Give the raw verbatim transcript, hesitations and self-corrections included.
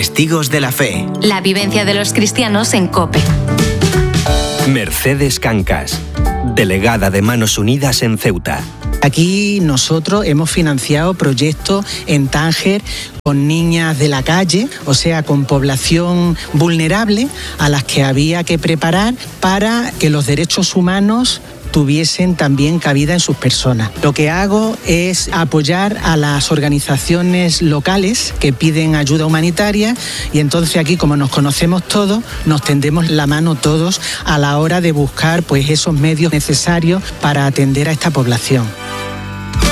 Testigos de la Fe. La vivencia de los cristianos en COPE. Mercedes Cancas, delegada de Manos Unidas en Ceuta. Aquí nosotros hemos financiado proyectos en Tánger con niñas de la calle, o sea, con población vulnerable a las que había que preparar para que los derechos humanos tuviesen también cabida en sus personas. Lo que hago es apoyar a las organizaciones locales que piden ayuda humanitaria y entonces aquí, como nos conocemos todos, nos tendemos la mano todos a la hora de buscar pues esos medios necesarios para atender a esta población.